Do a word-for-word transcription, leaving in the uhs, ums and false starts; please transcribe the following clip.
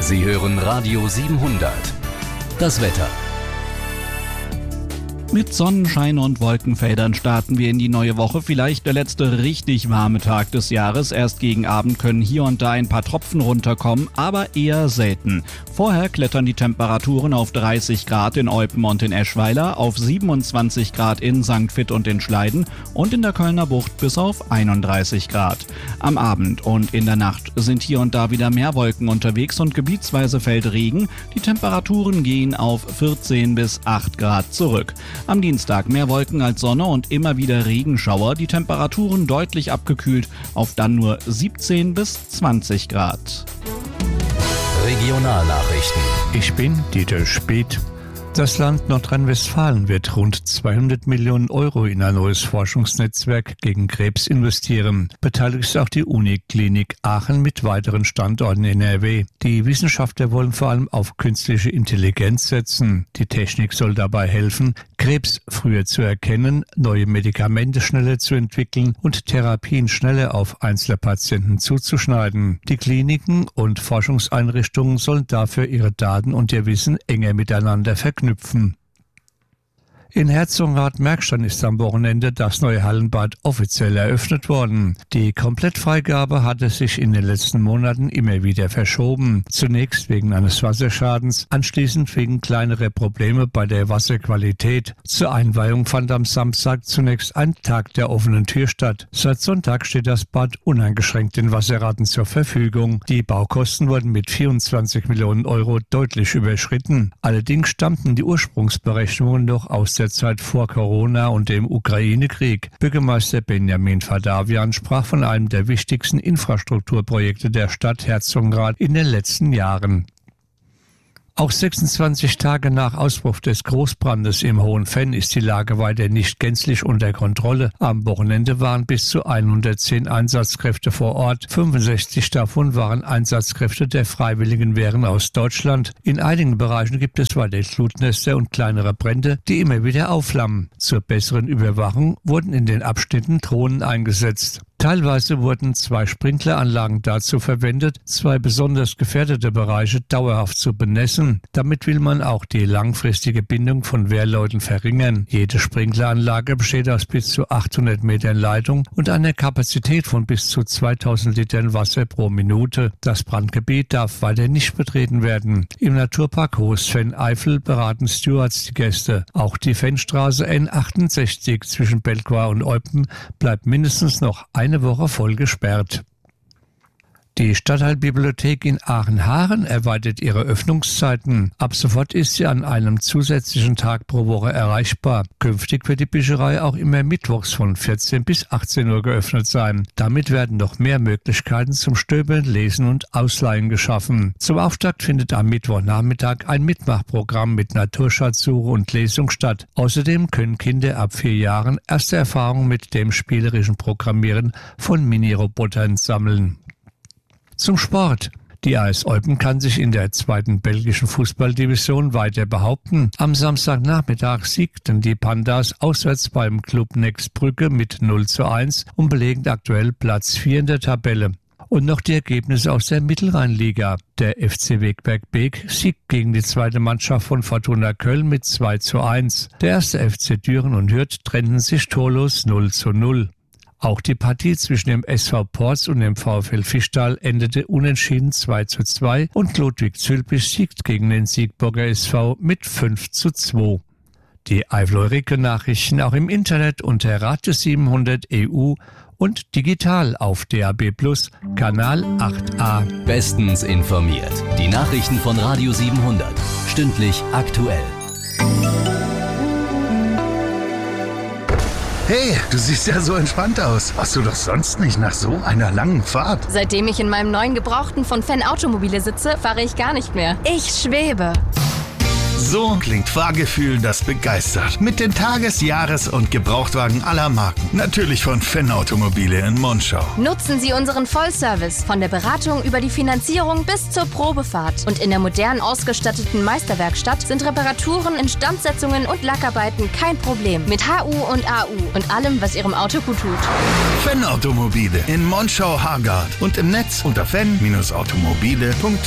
Sie hören Radio siebenhundert. Das Wetter. Mit Sonnenschein und Wolkenfeldern starten wir in die neue Woche. Vielleicht der letzte richtig warme Tag des Jahres. Erst gegen Abend können hier und da ein paar Tropfen runterkommen, aber eher selten. Vorher klettern die Temperaturen auf dreißig Grad in Eupen und in Eschweiler, auf siebenundzwanzig Grad in Sankt Vith und in Schleiden und in der Kölner Bucht bis auf einunddreißig Grad. Am Abend und in der Nacht sind hier und da wieder mehr Wolken unterwegs und gebietsweise fällt Regen. Die Temperaturen gehen auf vierzehn bis acht Grad zurück. Am Dienstag mehr Wolken als Sonne und immer wieder Regenschauer, die Temperaturen deutlich abgekühlt auf dann nur siebzehn bis zwanzig Grad. Regionalnachrichten. Ich bin Dieter Speth. Das Land Nordrhein-Westfalen wird rund zweihundert Millionen Euro in ein neues Forschungsnetzwerk gegen Krebs investieren. Beteiligt ist auch die Uniklinik Aachen mit weiteren Standorten in N R W. Die Wissenschaftler wollen vor allem auf künstliche Intelligenz setzen. Die Technik soll dabei helfen, Krebs früher zu erkennen, neue Medikamente schneller zu entwickeln und Therapien schneller auf einzelne Patienten zuzuschneiden. Die Kliniken und Forschungseinrichtungen sollen dafür ihre Daten und ihr Wissen enger miteinander verknüpfen. Knüpfen. In Herzogenrath-Merkstein ist am Wochenende das neue Hallenbad offiziell eröffnet worden. Die Komplettfreigabe hatte sich in den letzten Monaten immer wieder verschoben. Zunächst wegen eines Wasserschadens, anschließend wegen kleinerer Probleme bei der Wasserqualität. Zur Einweihung fand am Samstag zunächst ein Tag der offenen Tür statt. Seit Sonntag steht das Bad uneingeschränkt den Wasserraten zur Verfügung. Die Baukosten wurden mit vierundzwanzig Millionen Euro deutlich überschritten. Allerdings stammten die Ursprungsberechnungen noch aus der Zeit vor Corona und dem Ukraine-Krieg. Bürgermeister Benjamin Fadavian sprach von einem der wichtigsten Infrastrukturprojekte der Stadt Herzogenrath in den letzten Jahren. Auch sechsundzwanzig Tage nach Ausbruch des Großbrandes im Hohenfenn ist die Lage weiter nicht gänzlich unter Kontrolle. Am Wochenende waren bis zu hundertzehn Einsatzkräfte vor Ort. fünfundsechzig davon waren Einsatzkräfte der Freiwilligen Wehren aus Deutschland. In einigen Bereichen gibt es weiter Glutnester und kleinere Brände, die immer wieder aufflammen. Zur besseren Überwachung wurden in den Abschnitten Drohnen eingesetzt. Teilweise wurden zwei Sprinkleranlagen dazu verwendet, zwei besonders gefährdete Bereiche dauerhaft zu benässen. Damit will man auch die langfristige Bindung von Wehrleuten verringern. Jede Sprinkleranlage besteht aus bis zu achthundert Metern Leitung und einer Kapazität von bis zu zweitausend Litern Wasser pro Minute. Das Brandgebiet darf weiter nicht betreten werden. Im Naturpark Hohes Venn-Eifel beraten Stewards die Gäste. Auch die Fennstraße N achtundsechzig zwischen Belquar und Eupen bleibt mindestens noch eine Woche voll gesperrt. Die Stadtteilbibliothek in Aachen-Haaren erweitert ihre Öffnungszeiten. Ab sofort ist sie an einem zusätzlichen Tag pro Woche erreichbar. Künftig wird die Bücherei auch immer mittwochs von vierzehn bis achtzehn Uhr geöffnet sein. Damit werden noch mehr Möglichkeiten zum Stöbern, Lesen und Ausleihen geschaffen. Zum Auftakt findet am Mittwochnachmittag ein Mitmachprogramm mit Naturschatzsuche und Lesung statt. Außerdem können Kinder ab vier Jahren erste Erfahrungen mit dem spielerischen Programmieren von Mini-Robotern sammeln. Zum Sport. Die A S Eupen kann sich in der zweiten belgischen Fußballdivision weiter behaupten. Am Samstagnachmittag siegten die Pandas auswärts beim Club Next Brügge mit null zu eins und belegen aktuell Platz vier in der Tabelle. Und noch die Ergebnisse aus der Mittelrheinliga. Der F C Wegberg Beek siegt gegen die zweite Mannschaft von Fortuna Köln mit zwei zu eins. Der erste F C Düren und Hürth trennten sich torlos null zu null. Auch die Partie zwischen dem S V Porz und dem VfL Fischtal endete unentschieden zwei zu zwei und Ludwig Zülpich siegt gegen den Siegburger S V mit fünf zu zwei. Die Eifel-Eureka-Nachrichten auch im Internet unter Radio siebenhundert E U und digital auf D A B Plus, Kanal acht a. Bestens informiert. Die Nachrichten von Radio siebenhundert. Stündlich aktuell. Hey, du siehst ja so entspannt aus. Warst du doch sonst nicht nach so einer langen Fahrt? Seitdem ich in meinem neuen Gebrauchten von Fenn Automobile sitze, fahre ich gar nicht mehr. Ich schwebe. So klingt Fahrgefühl, das begeistert. Mit den Tages-, Jahres- und Gebrauchtwagen aller Marken. Natürlich von Fenn Automobile in Monschau. Nutzen Sie unseren Vollservice. Von der Beratung über die Finanzierung bis zur Probefahrt. Und in der modern ausgestatteten Meisterwerkstatt sind Reparaturen, Instandsetzungen und Lackarbeiten kein Problem. Mit H U und A U und allem, was Ihrem Auto gut tut. Fenn Automobile in Monschau-Hargard und im Netz unter fenn Bindestrich automobile punkt